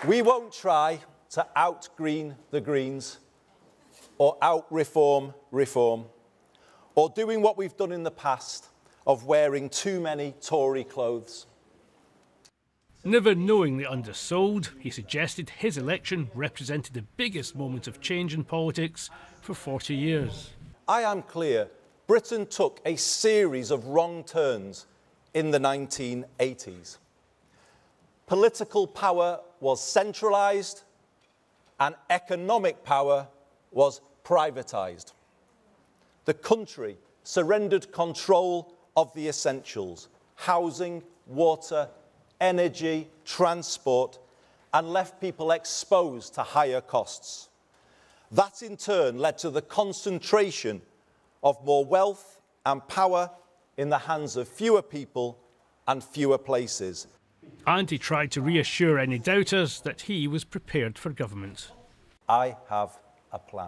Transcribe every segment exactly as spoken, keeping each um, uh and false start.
We won't try to out-green the Greens or out-reform reform, or doing what we've done in the past of wearing too many Tory clothes. Never knowingly undersold, he suggested his election represented the biggest moment of change in politics for forty years. I am clear, Britain took a series of wrong turns in the nineteen eighties. Political power was centralised and economic power was privatised. The country surrendered control of the essentials, housing, water, energy, transport, and left people exposed to higher costs. That in turn led to the concentration of more wealth and power in the hands of fewer people and fewer places. And he tried to reassure any doubters that he was prepared for government. I have a plan.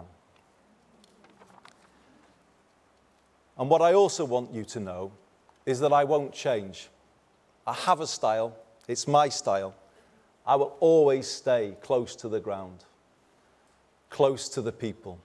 And what I also want you to know is that I won't change. I have a style, it's my style. I will always stay close to the ground, close to the people.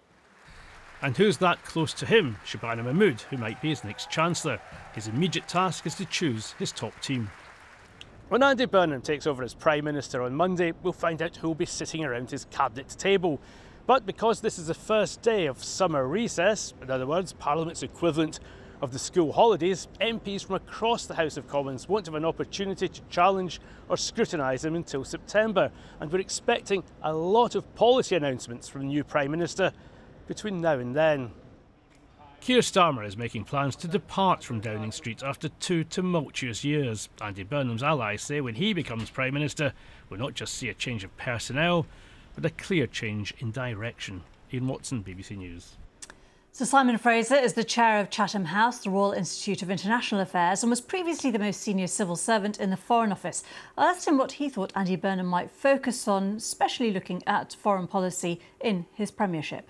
And who's that close to him? Shabana Mahmood, who might be his next Chancellor. His immediate task is to choose his top team. When Andy Burnham takes over as Prime Minister on Monday, we'll find out who will be sitting around his cabinet table. But because this is the first day of summer recess, in other words, Parliament's equivalent of the school holidays, M Ps from across the House of Commons won't have an opportunity to challenge or scrutinise him until September. And we're expecting a lot of policy announcements from the new Prime Minister between now and then. Keir Starmer is making plans to depart from Downing Street after two tumultuous years. Andy Burnham's allies say when he becomes Prime Minister, we'll not just see a change of personnel, but a clear change in direction. Ian Watson, B B C News. So Simon Fraser is the chair of Chatham House, the Royal Institute of International Affairs, and was previously the most senior civil servant in the Foreign Office. I asked him what he thought Andy Burnham might focus on, especially looking at foreign policy in his premiership.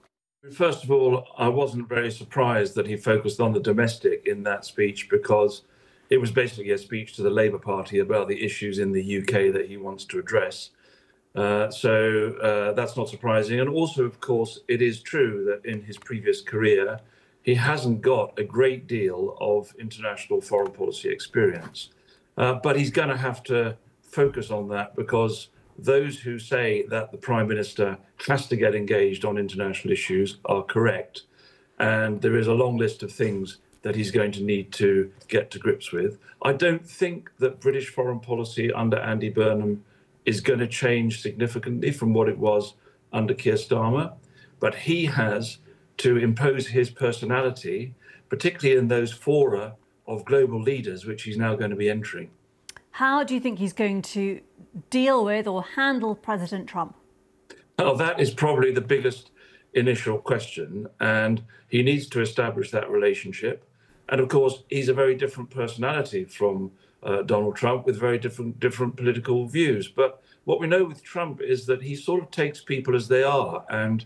First of all, I wasn't very surprised that he focused on the domestic in that speech, because it was basically a speech to the Labour Party about the issues in the U K that he wants to address. Uh, so uh, that's not surprising. And also, of course, it is true that in his previous career, he hasn't got a great deal of international foreign policy experience. Uh, but he's going to have to focus on that, because those who say that the Prime Minister has to get engaged on international issues are correct. And there is a long list of things that he's going to need to get to grips with. I don't think that British foreign policy under Andy Burnham is going to change significantly from what it was under Keir Starmer, but he has to impose his personality, particularly in those fora of global leaders, which he's now going to be entering. How do you think he's going to deal with or handle President Trump? Well, that is probably the biggest initial question, and he needs to establish that relationship. And of course, he's a very different personality from uh, Donald Trump, with very different different political views. But what we know with Trump is that he sort of takes people as they are. And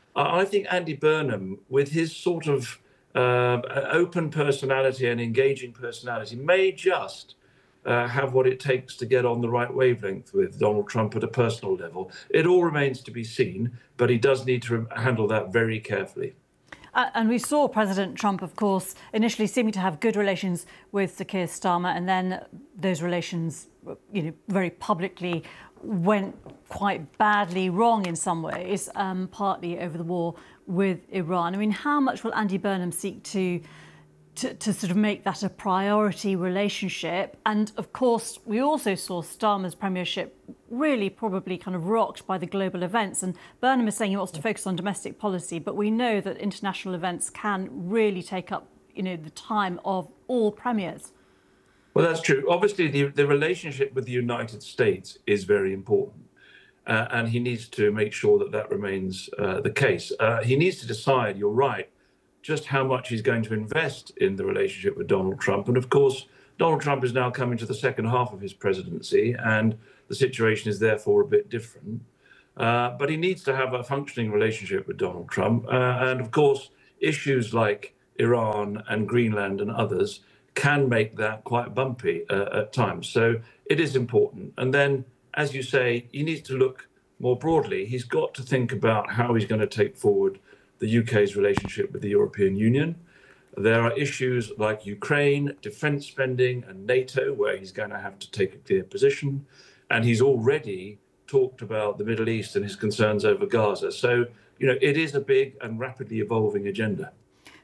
I think Andy Burnham, with his sort of uh, open personality and engaging personality, may just Uh, have what it takes to get on the right wavelength with Donald Trump at a personal level. It all remains to be seen, but he does need to handle that very carefully. Uh, and we saw President Trump, of course, initially seeming to have good relations with Sir Keir Starmer, and then those relations, you know, very publicly went quite badly wrong in some ways, um, partly over the war with Iran. I mean, how much will Andy Burnham seek to To, to sort of make that a priority relationship? And of course, we also saw Starmer's premiership really probably kind of rocked by the global events. And Burnham is saying he wants to focus on domestic policy, but we know that international events can really take up, you know, the time of all premiers. Well, that's true. Obviously, the, the relationship with the United States is very important. Uh, and he needs to make sure that that remains uh, the case. Uh, he needs to decide, you're right, just how much he's going to invest in the relationship with Donald Trump. And of course, Donald Trump is now coming to the second half of his presidency, and the situation is therefore a bit different. Uh, but he needs to have a functioning relationship with Donald Trump. Uh, and of course, issues like Iran and Greenland and others can make that quite bumpy uh, at times. So it is important. And then as you say, he needs to look more broadly. He's got to think about how he's going to take forward the U K's relationship with the European Union. There are issues like Ukraine, defence spending, and NATO, where he's going to have to take a clear position. And he's already talked about the Middle East and his concerns over Gaza. So, you know, it is a big and rapidly evolving agenda.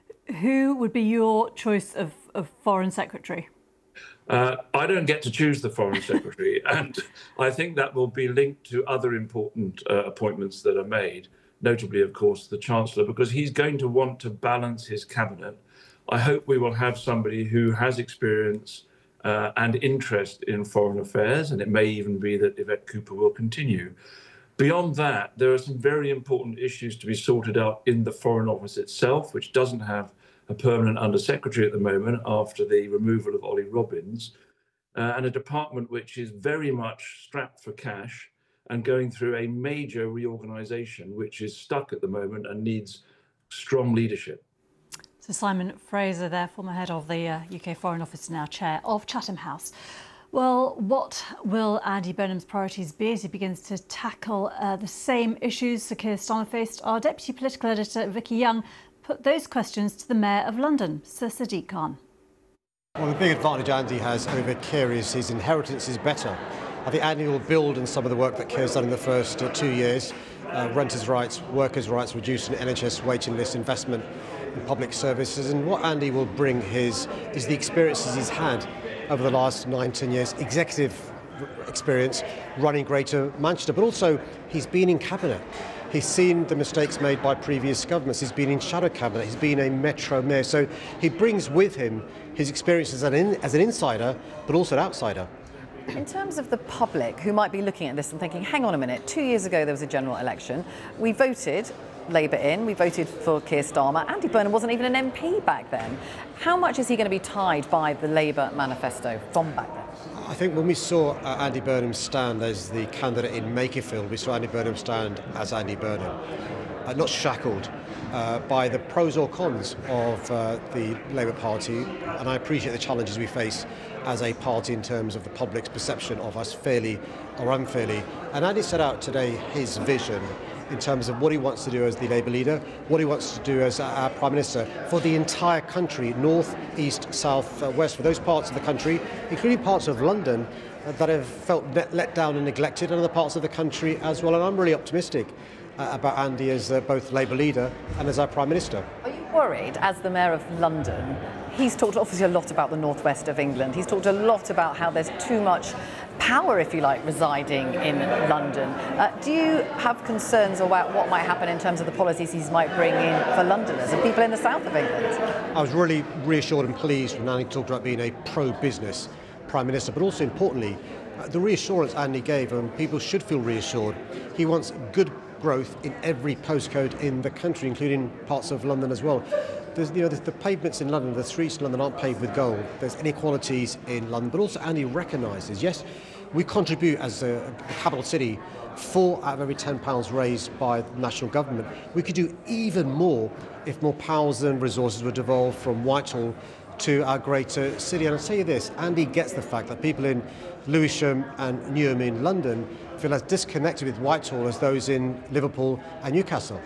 Who would be your choice of, of Foreign Secretary? Uh, I don't get to choose the Foreign Secretary, and I think that will be linked to other important uh, appointments that are made, notably, of course, the Chancellor, because he's going to want to balance his cabinet. I hope we will have somebody who has experience uh, and interest in foreign affairs, and it may even be that Yvette Cooper will continue. Beyond that, there are some very important issues to be sorted out in the Foreign Office itself, which doesn't have a permanent Under-Secretary at the moment after the removal of Ollie Robbins, uh, and a department which is very much strapped for cash and going through a major reorganisation, which is stuck at the moment and needs strong leadership. So Simon Fraser there, former head of the uh, U K Foreign Office, now chair of Chatham House. Well, what will Andy Burnham's priorities be as he begins to tackle uh, the same issues Sir Keir Starmer faced? Our deputy political editor, Vicky Young, put those questions to the Mayor of London, Sir Sadiq Khan. Well, the big advantage Andy has over Keir is his inheritance is better. I think Andy will build on some of the work that Keir's done in the first uh, two years. Uh, renters' rights, workers' rights, reducing N H S waiting list, investment in public services. And what Andy will bring his is the experiences he's had over the last nine, ten years, executive experience running Greater Manchester, but also he's been in cabinet. He's seen the mistakes made by previous governments. He's been in shadow cabinet. He's been a Metro mayor. So he brings with him his experiences as an, in, as an insider, but also an outsider. In terms of the public who might be looking at this and thinking, hang on a minute, two years ago there was a general election. We voted Labour in, we voted for Keir Starmer. Andy Burnham wasn't even an M P back then. How much is he going to be tied by the Labour manifesto from back then? I think when we saw uh, Andy Burnham stand as the candidate in Makerfield, we saw Andy Burnham stand as Andy Burnham, uh, not shackled uh, by the pros or cons of uh, the Labour Party. And I appreciate the challenges we face as a party in terms of the public's perception of us fairly or unfairly. And Andy set out today his vision in terms of what he wants to do as the Labour leader, what he wants to do as our Prime Minister for the entire country, north, east, south, uh, west, for those parts of the country, including parts of London uh, that have felt let, let down and neglected, and other parts of the country as well. And I'm really optimistic uh, about Andy as uh, both Labour leader and as our Prime Minister. Are you worried, as the Mayor of London? He's talked obviously a lot about the northwest of England. He's talked a lot about how there's too much power, if you like, residing in London. Uh, do you have concerns about what might happen in terms of the policies he might bring in for Londoners and people in the south of England? I was really reassured and pleased when Andy talked about being a pro-business Prime Minister, but also importantly, uh, the reassurance Andy gave, and people should feel reassured, he wants good growth in every postcode in the country, including parts of London as well. There's, you know, the, the pavements in London, the streets in London aren't paved with gold. There's inequalities in London, but also Andy recognises, yes, we contribute as a, a capital city, four out of every ten pounds raised by the national government. We could do even more if more powers and resources were devolved from Whitehall to our greater city. And I'll tell you this, Andy gets the fact that people in Lewisham and Newham in London feel as disconnected with Whitehall as those in Liverpool and Newcastle.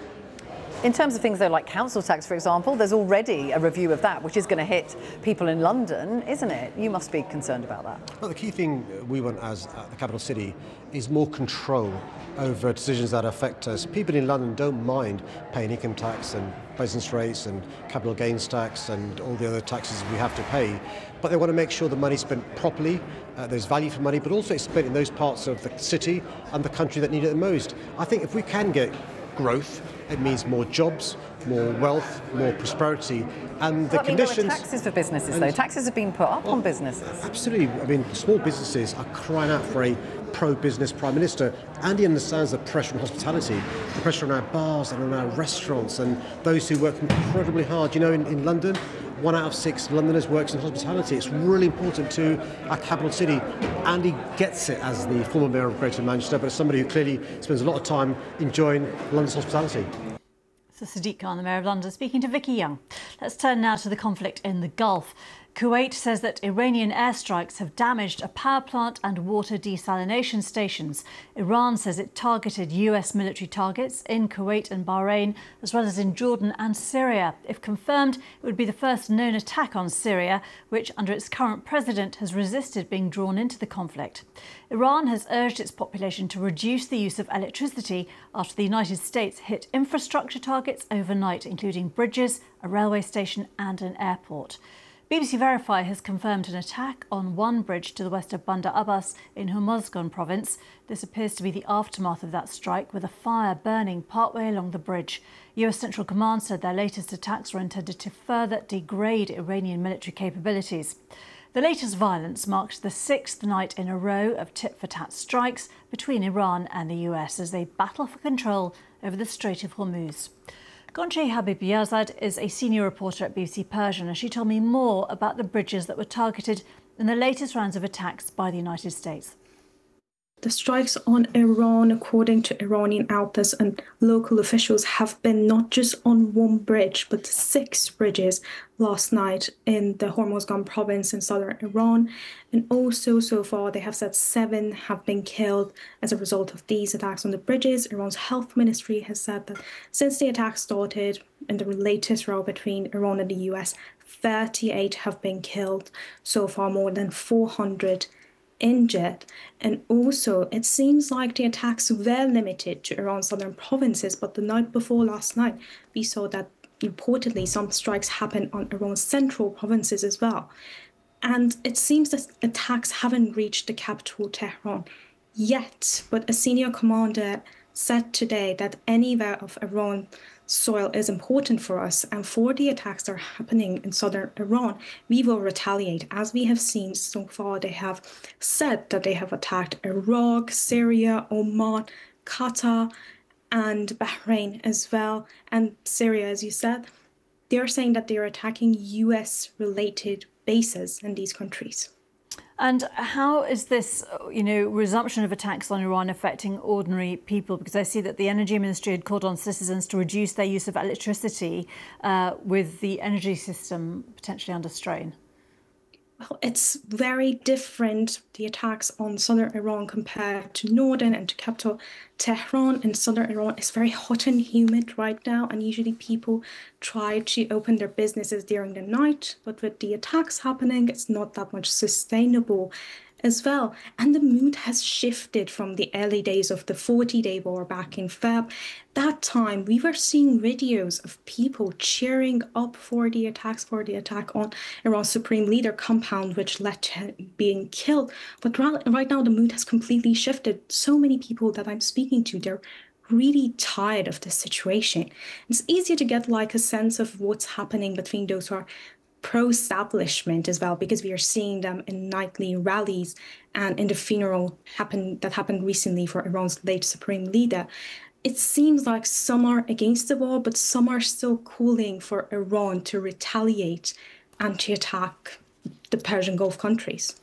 In terms of things though, like council tax, for example, there's already a review of that, which is going to hit people in London, isn't it? You must be concerned about that. Well, the key thing we want as uh, the capital city is more control over decisions that affect us. People in London don't mind paying income tax and business rates and capital gains tax and all the other taxes we have to pay, but they want to make sure the money's spent properly, uh, there's value for money, but also it's spent in those parts of the city and the country that need it the most. I think if we can get growth, it means more jobs, more wealth, more prosperity, and the well, conditions. There are taxes for businesses, though. Taxes have been put up well, on businesses. Absolutely. I mean, small businesses are crying out for a pro-business Prime Minister. Andy understands the pressure on hospitality, the pressure on our bars and on our restaurants, and those who work incredibly hard. You know, in, in London, one out of six Londoners works in hospitality. It's really important to our capital city. Andy gets it as the former mayor of Greater Manchester, but as somebody who clearly spends a lot of time enjoying London's hospitality. So Sadiq Khan, the Mayor of London, speaking to Vicky Young. Let's turn now to the conflict in the Gulf. Kuwait says that Iranian airstrikes have damaged a power plant and water desalination stations. Iran says it targeted U S military targets in Kuwait and Bahrain, as well as in Jordan and Syria. If confirmed, it would be the first known attack on Syria, which under its current president has resisted being drawn into the conflict. Iran has urged its population to reduce the use of electricity after the United States hit infrastructure targets overnight, including bridges, a railway station and an airport. B B C Verify has confirmed an attack on one bridge to the west of Bandar Abbas in Hormozgan province. This appears to be the aftermath of that strike, with a fire burning partway along the bridge. U S Central Command said their latest attacks were intended to further degrade Iranian military capabilities. The latest violence marks the sixth night in a row of tit-for-tat strikes between Iran and the U S as they battle for control over the Strait of Hormuz. Gonche Habib-Yazad is a senior reporter at B B C Persian, and she told me more about the bridges that were targeted in the latest rounds of attacks by the United States. The strikes on Iran, according to Iranian outlets and local officials, have been not just on one bridge, but six bridges last night in the Hormozgan province in southern Iran. And also, so far, they have said seven have been killed as a result of these attacks on the bridges. Iran's health ministry has said that since the attack started in the latest row between Iran and the U S, thirty-eight have been killed. So far, more than four hundred injured. And also, it seems like the attacks were limited to Iran's southern provinces, but the night before last night, we saw that reportedly some strikes happened on Iran's central provinces as well. And it seems that attacks haven't reached the capital, Tehran, yet. But a senior commander said today that anywhere of Iran soil is important for us, and for the attacks that are happening in southern Iran, we will retaliate. As we have seen so far, they have said that they have attacked Iraq, Syria, Oman, Qatar, and Bahrain as well. And Syria, as you said, they're saying that they're attacking U S-related bases in these countries. And how is this, you know, resumption of attacks on Iran affecting ordinary people? Because I see that the Energy Ministry had called on citizens to reduce their use of electricity uh, with the energy system potentially under strain. Well, it's very different, the attacks on southern Iran compared to northern and to capital Tehran. In southern Iran, it's very hot and humid right now, and usually people try to open their businesses during the night. But with the attacks happening, it's not that much sustainable as well. And the mood has shifted from the early days of the forty-day war back in February. That time, we were seeing videos of people cheering up for the attacks, for the attack on Iran's supreme leader compound, which led to him being killed. But right now, the mood has completely shifted. So many people that I'm speaking to, they're really tired of this situation. It's easier to get like a sense of what's happening between those who are pro-establishment as well, because we are seeing them in nightly rallies and in the funeral happen, that happened recently for Iran's late supreme leader. It seems like some are against the war, but some are still calling for Iran to retaliate and to attack the Persian Gulf countries.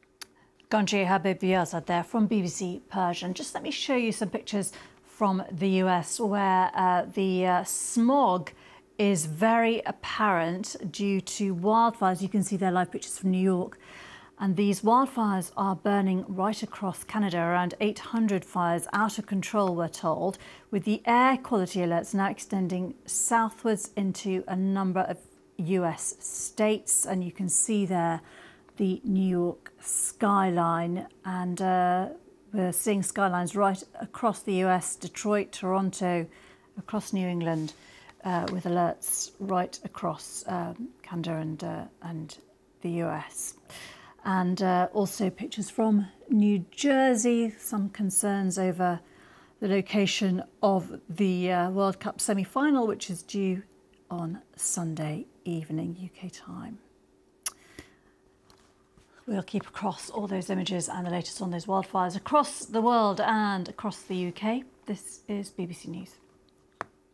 Gonche Habib-Yazad there from B B C Persian. Just let me show you some pictures from the U S where uh, the uh, smog is very apparent due to wildfires. You can see their live pictures from New York. And these wildfires are burning right across Canada. Around eight hundred fires out of control, we're told, with the air quality alerts now extending southwards into a number of U S states. And you can see there the New York skyline. And uh, we're seeing skylines right across the U S, Detroit, Toronto, across New England. Uh, with alerts right across um, Canada and, uh, and the U S. And uh, also pictures from New Jersey, some concerns over the location of the uh, World Cup semi-final, which is due on Sunday evening U K time. We'll keep across all those images and the latest on those wildfires across the world and across the U K. This is B B C News.